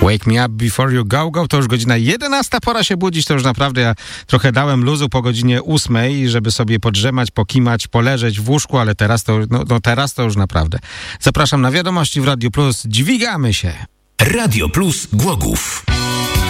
Wake me up before you go, to już godzina 11, pora się budzić, to już naprawdę ja trochę dałem luzu po godzinie 8, żeby sobie podrzemać, pokimać, poleżeć w łóżku, ale teraz to, teraz to już naprawdę. Zapraszam na wiadomości w Radio Plus, dźwigamy się. Radio Plus Głogów.